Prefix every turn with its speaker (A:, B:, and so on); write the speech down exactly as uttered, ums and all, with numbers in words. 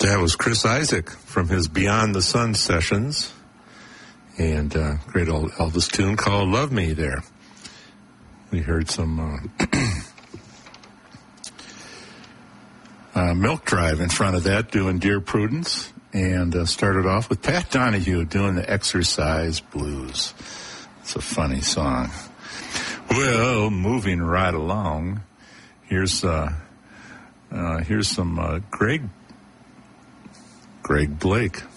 A: That was Chris Isaak from his Beyond the Sun sessions, and uh, great old Elvis tune called Love Me there. We heard some uh, uh, Milk Drive in front of that doing Dear Prudence, and uh, started off with Pat Donahue doing the Exercise Blues. It's a funny song. Well, moving right along, here's uh, uh, here's some uh, Greg Greg Blake.